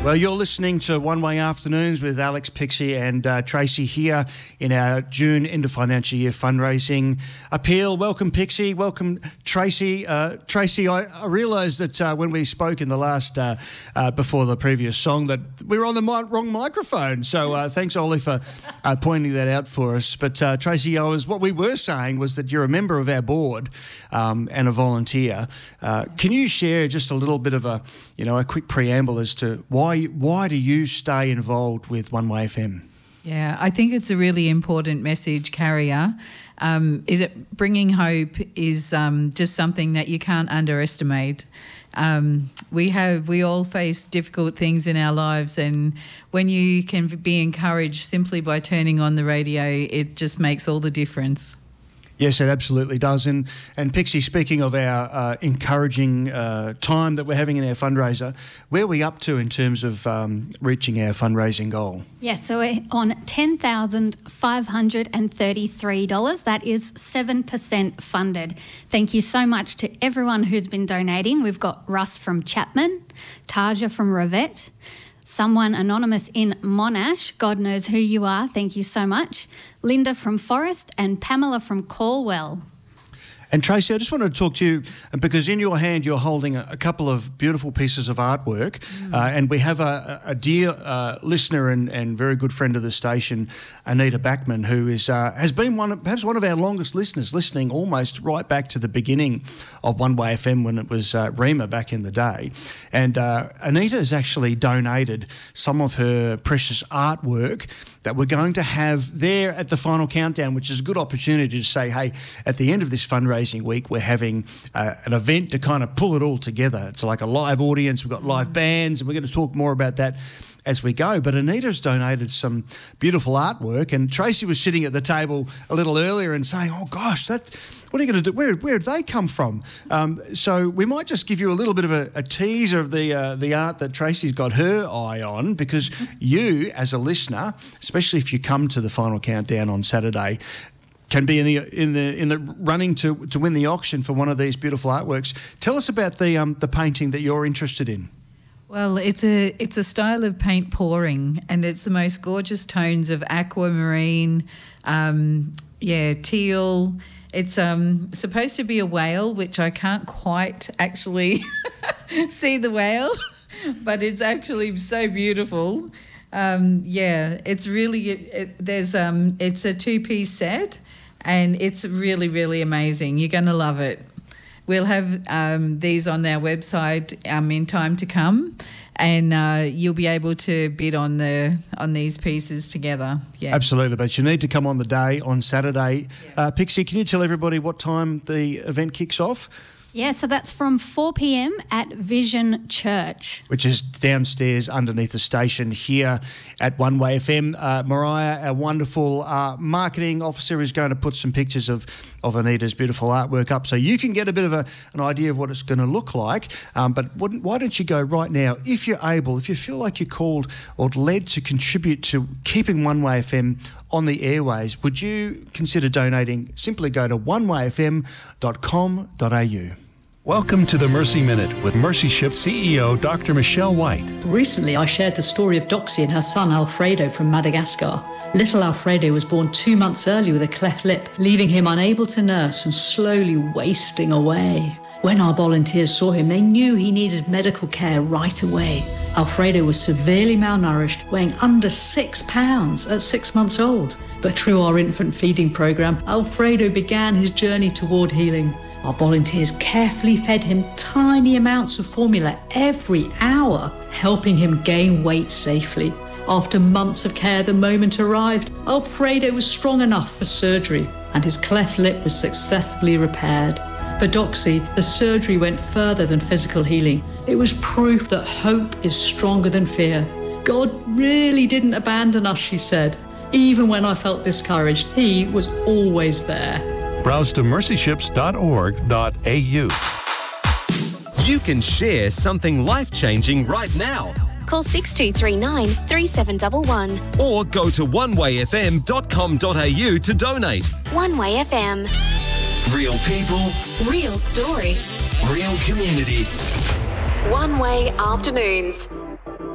Well, you're listening to One Way Afternoons with Alex, Pixie and Tracy here in our June end of financial year fundraising appeal. Welcome, Pixie. Welcome, Tracy. Tracy, I realised that when we spoke in the last, before the previous song, that we were on the wrong microphone. So thanks, Ollie, for pointing that out for us. But Tracy, what we were saying was that you're a member of our board and a volunteer. Can you share just a little bit of a quick preamble as to why do you stay involved with One Way FM? Yeah, I think it's a really important message carrier. Bringing hope is just something that you can't underestimate. We all face difficult things in our lives, and when you can be encouraged simply by turning on the radio, it just makes all the difference. Yes, it absolutely does. And Pixie, speaking of our encouraging time that we're having in our fundraiser, where are we up to in terms of reaching our fundraising goal? Yes, so we're on $10,533. That is 7% funded. Thank you so much to everyone who's been donating. We've got Russ from Chapman, Taja from Rivette, someone anonymous in Monash, God knows who you are, thank you so much, Linda from Forest and Pamela from Caldwell. And Tracy, I just wanted to talk to you because in your hand you're holding a couple of beautiful pieces of artwork and we have a dear listener and very good friend of the station, Anita Backman, who has been perhaps one of our longest listeners, listening almost right back to the beginning of One Way FM when it was Rima back in the day. And Anita has actually donated some of her precious artwork that we're going to have there at the final countdown, which is a good opportunity to say, hey, at the end of this fundraising week, we're having an event to kind of pull it all together. It's like a live audience, we've got live bands, and we're going to talk more about that as we go. But Anita's donated some beautiful artwork, and Tracy was sitting at the table a little earlier and saying, oh gosh, what are you going to do? Where did they come from? So we might just give you a little bit of a teaser of the art that Tracy's got her eye on, because you, as a listener, especially if you come to the final countdown on Saturday, can be in the running to win the auction for one of these beautiful artworks. Tell us about the painting that you're interested in. Well, it's a style of paint pouring, and it's the most gorgeous tones of aquamarine, teal. It's supposed to be a whale, which I can't quite actually see the whale, but it's actually so beautiful. It's really it's a two-piece set, and it's really, really amazing. You're going to love it. We'll have these on our website in time to come, and you'll be able to bid on these pieces together. Yeah, absolutely. But you need to come on the day on Saturday. Yeah. Pixie, can you tell everybody what time the event kicks off? Yeah, so that's from 4 p.m. at Vision Church, which is downstairs underneath the station here at One Way FM. Mariah, our wonderful marketing officer, is going to put some pictures of Anita's beautiful artwork up so you can get a bit of an idea of what it's going to look like. But why don't you go right now, if you're able, if you feel like you're called or led to contribute to keeping One Way FM on the airways, would you consider donating? Simply go to onewayfm.com.au. Welcome to the Mercy Minute with Mercy Ship CEO Dr. Michelle White. Recently, I shared the story of Doxy and her son Alfredo from Madagascar. Little Alfredo was born 2 months early with a cleft lip, leaving him unable to nurse and slowly wasting away. When our volunteers saw him, they knew he needed medical care right away. Alfredo was severely malnourished, weighing under 6 pounds at 6 months old. But through our infant feeding program, Alfredo began his journey toward healing. Our volunteers carefully fed him tiny amounts of formula every hour, helping him gain weight safely. After months of care, the moment arrived. Alfredo was strong enough for surgery, and his cleft lip was successfully repaired. For Doxy, the surgery went further than physical healing. It was proof that hope is stronger than fear. God really didn't abandon us, she said. Even when I felt discouraged, he was always there. Browse to mercyships.org.au. You can share something life-changing right now. Call 6239 3711. Or go to onewayfm.com.au to donate. One Way FM. Real people. Real stories. Real community. One Way Afternoons.